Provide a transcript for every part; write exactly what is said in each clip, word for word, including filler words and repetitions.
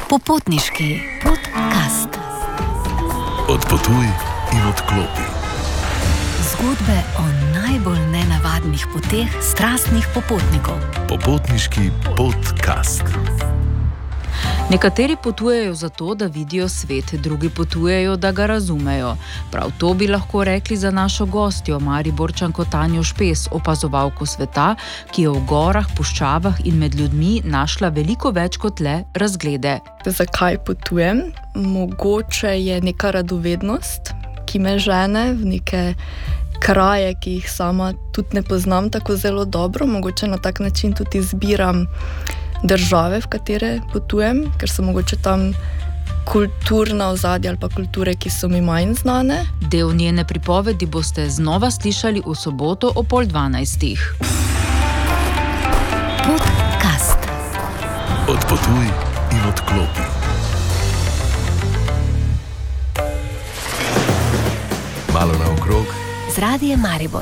Popotniški podcast. Odpotuj in odklopi. Zgodbe o najbolj nenavadnih poteh strastnih popotnikov. Popotniški podcast. Nekateri potujejo zato, da vidijo svet, drugi potujejo, da ga razumejo. Prav to bi lahko rekli za našo gostjo, Mariborčanko Tanjo Špes, opazovalko sveta, ki je v gorah, puščavah in med ljudmi našla veliko več kot le razglede. Zakaj potujem? Mogoče je neka radovednost, ki me žene v neke kraje, ki jih sama tudi ne poznam tako zelo dobro. Mogoče na tak način tudi izbiram države, v katere potujem, ker so mogoče tam kulturna ozadja ali pa kulture, ki so mi manj znane. Del njene pripovedi boste znova slišali v soboto o pol dvanajstih. Podcast. Odpotuj in odklopi. Malo naokrog. Z Radijem Maribor.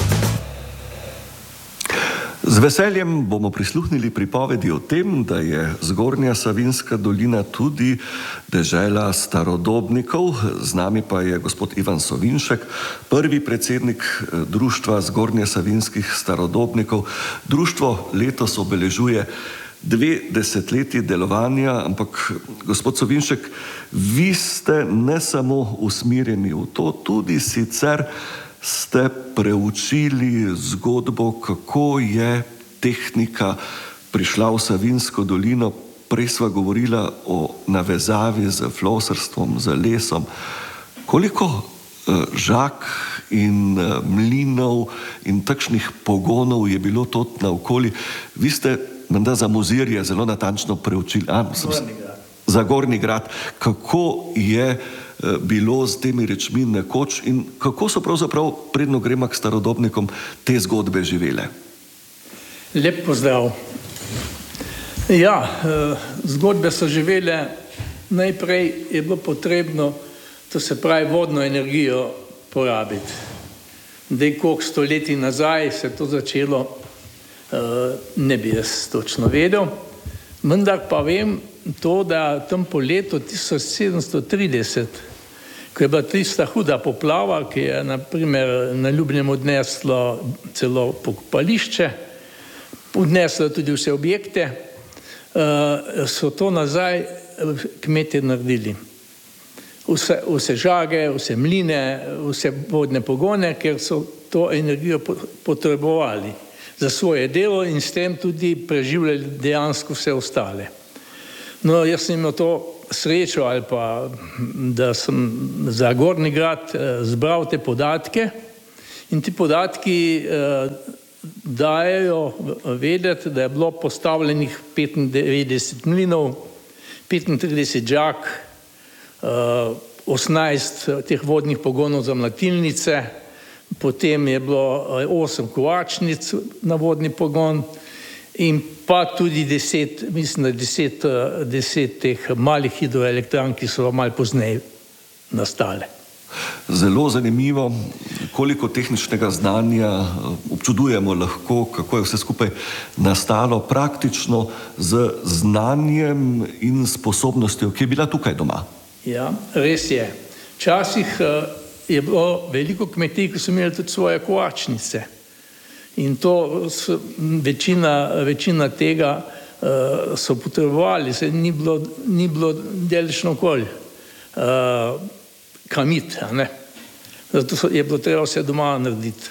Z veseljem bomo prisluhnili pripovedi o tem, da je Zgornja Savinjska dolina tudi dežela starodobnikov. Z nami pa je gospod Ivan Sovinšek, prvi predsednik Društva Zgornjesavinjskih starodobnikov. Društvo letos obeležuje dve desetletji delovanja, ampak gospod Sovinšek, vi ste ne samo usmerjeni v to, tudi sicer ste preučili zgodbo, kako je tehnika prišla v Savinjsko dolino. Prej sva govorila o navezavi z flosarstvom, z lesom. Koliko uh, žak in uh, mlinov in takšnih pogonov je bilo to naokoli? Vi ste menda za Mozirje zelo natančno preučili. A, sem, za Gornji Grad. Kako je bilo z temi rečmi nekoč in kako so pravzaprav, predno gremo k starodobnikom, te zgodbe živele? Lep pozdrav. Ja, zgodbe so živele, najprej je bilo potrebno, to se pravi, vodno energijo porabiti. Dej, koliko stoletij nazaj se to začelo, ne bi jaz točno vedel, vendar pa vem to, da tam po letu tisoč sedemsto trideset, ko je bila tista huda poplava, ki je na primer na Ljubnem odneslo celo pokopališče, odneslo tudi vse objekte, so to nazaj kmetje naredili. Vse, vse žage, vse mline, vse vodne pogone, ker so to energijo potrebovali za svoje delo in s tem tudi preživljali dejansko vse ostale. No, jaz sem imel to srečo ali pa, da sem za Gornji Grad zbral te podatke in ti podatki eh, dajejo vedeti, da je bilo postavljenih petindevetdeset mlinov, petintrideset žag, eh, osemnajst teh vodnih pogonov za mlatilnice, potem je bilo osem kovačnic na vodni pogon in pa tudi deset, mislim, da deset, deset teh malih hidroelektran, ki so malo pozneje nastale. Zelo zanimivo, koliko tehničnega znanja občudujemo lahko, kako je vse skupaj nastalo praktično z znanjem in sposobnostjo, ki je bila tukaj doma. Ja, res je. Včasih je bilo veliko kmetij, ki so imeli tudi svoje kovačnice. In to so, večina, večina tega uh, so potrebovali, se ni bilo, ni bilo delečno okolj uh, kamit, ne? Zato so, je bilo treba vse doma narediti.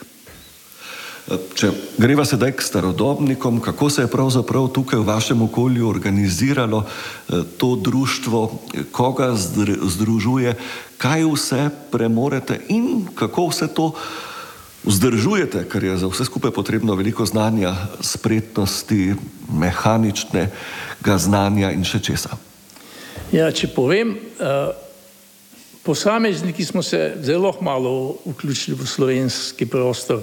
Če greva sedaj k starodobnikom, kako se je pravzaprav tukaj v vašem okolju organiziralo to društvo, koga združuje, kaj vse premorete in kako vse to vzdržujete, ker je za vse skupaj potrebno veliko znanja, spretnosti, mehaničnega znanja in še česa. Ja, če povem, posamezniki smo se zelo malo vključili v slovenski prostor,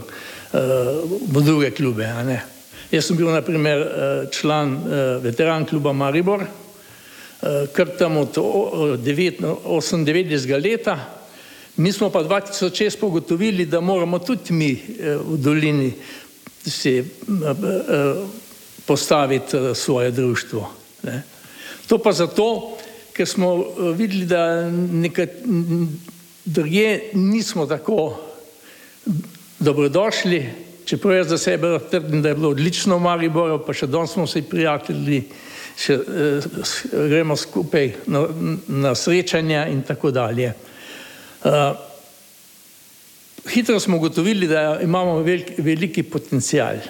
v druge klube. Ne? Jaz sem bil na primer član veteran kluba Maribor, kar tam od osemindevetdesetega leta. Mi smo pa dva tisoč šest pogotovili, da moramo tudi mi v dolini si postaviti svoje društvo. Ne? To pa zato, ker smo videli, da nekaj drugje nismo tako dobrodošli, čeprav jaz za sebe trdim, da je bilo odlično v Mariboru, pa še danes smo se prijatelji, še eh, gremo skupaj na, na srečanja in tako dalje. Uh, hitro smo ugotovili, da imamo velik, veliki potencial.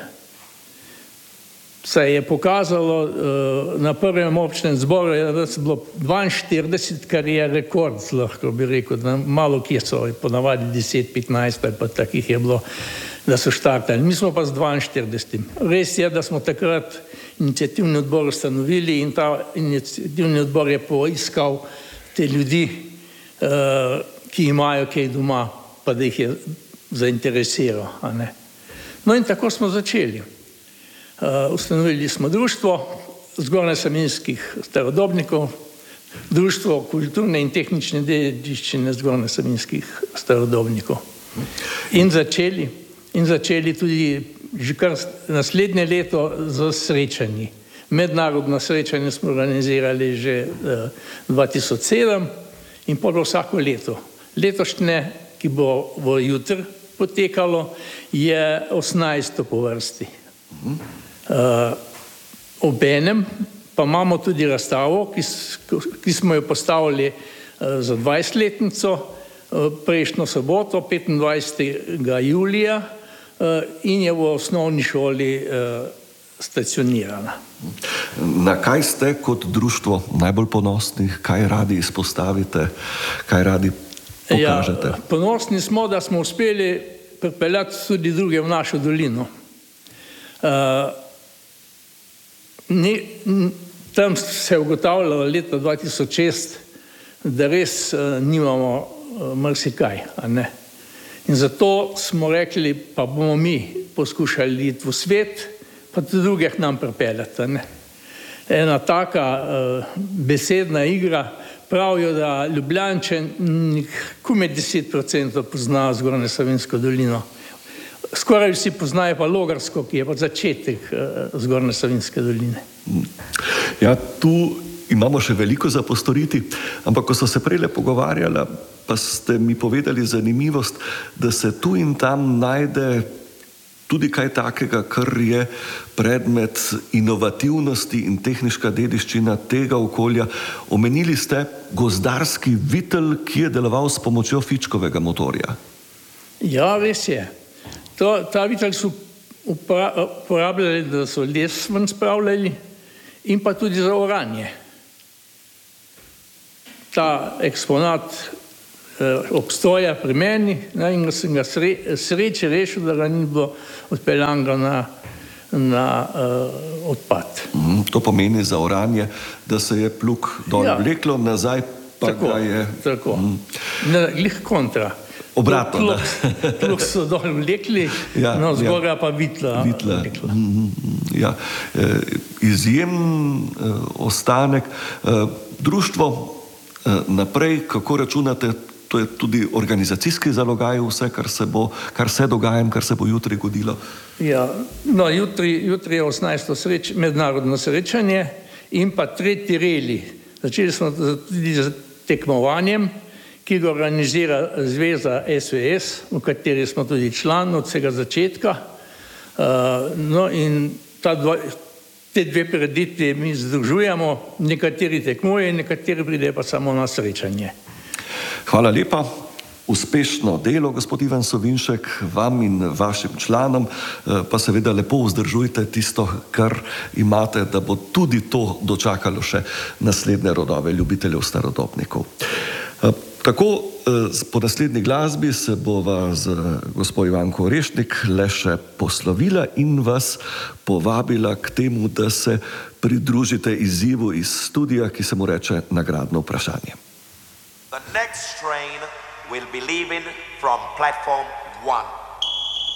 Se je pokazalo uh, na prvem občnem zboru, da je bilo dvainštirideset, kar je rekord, lahko bi rekel, da malo kje so, ponavadi deset, petnajst, pa takih je bilo, da so štartali. Mi smo pa z dvainštiridesetim. Res je, da smo takrat iniciativni odbor ustanovili in ta iniciativni odbor je poiskal te ljudi, uh, ki imajo kaj doma, pa da jih je zainteresiral. A ne? No in tako smo začeli. Uh, ustanovili smo društvo zgornjesavinjskih starodobnikov, društvo kulturne in tehnične dediščine zgornjesavinjskih starodobnikov. In začeli, in začeli tudi že kar naslednje leto z srečanji. Mednarodno srečanje smo organizirali že uh, dva tisoč sedem in potem vsako leto. Letošnje, ki bo v jutri potekalo, je osemnajsto po vrsti. Uh, obenem pa imamo tudi razstavo, ki, ki smo jo postavili uh, za dvajsetletnico uh, prejšnjo soboto, petindvajsetega julija uh, in je v osnovni šoli uh, stacionirana. Na kaj ste kot društvo najbolj ponosni, kaj radi izpostavite, kaj radi pokažete? Ja, ponosni smo, da smo uspeli pripeljati tudi druge v našo dolino. Uh, Ni, tam se je ugotavljalo leta dva tisoč šest, da res uh, nimamo uh, marsikaj, a ne. In zato smo rekli, pa bomo mi poskušali iti v svet, pa tudi druge k nam pripeljati, a ne. Ena taka uh, besedna igra, pravijo, da Ljubljančanih komaj deset procentov pozna Zgornjesavinjsko dolino. Skoraj vsi poznajo pa Logarsko, ki je pa začetek uh, Zgornjesavinjske doline. Ja, tu imamo še veliko za postoriti, ampak ko so se prejle pogovarjala, pa ste mi povedali zanimivost, da se tu in tam najde tudi kaj takega, kar je predmet inovativnosti in tehniška dediščina tega okolja. Omenili ste gozdarski vitel, ki je deloval s pomočjo fičkovega motorja. Ja, res je. To, ta vitel so uporabljali, da so les ven spravljali in pa tudi za oranje. Ta eksponat eh, obstoja pri meni, ne, in sem ga sre, sreče rešil, da ga ni bilo odpeljanega na, na uh, odpad. Mm, to pomeni za oranje, da se je plug dol Ja. vleklo, nazaj pa Tako, ga je... tako. Mm, Ne, glih kontra. Obratno, Plug, plug so dol vlekli, Ja, no, ja. zgoraj pa vitla. vitla. vlekla. Mm, ja. E, izjemen e, ostanek. E, društvo e, naprej, kako računate, to je tudi organizacijski zalogaj, vse, kar se bo, kar se dogaja in kar se bo jutri godilo. Ja, no, jutri, jutri je osemnajsto sreč, mednarodno srečanje in pa tretji reli. Začeli smo tudi z tekmovanjem, ki ga organizira Zveza S V S, v kateri smo tudi član od vsega začetka. Uh, no in ta dva, te dve prireditvi mi združujemo, nekateri tekmujejo, nekateri pridejo pa samo na srečanje. Hvala lepa. Uspešno delo, gospod Ivan Sovinšek, vam in vašim članom, pa seveda lepo vzdržujte tisto, kar imate, da bo tudi to dočakalo še naslednje rodove ljubiteljev starodobnikov. Tako po naslednji glasbi se bova z gospod Ivanko Orešnik le še poslovila in vas povabila k temu, da se pridružite izzivu iz studija, ki se mu reče Nagradno vprašanje. The next train will be leaving from platform one.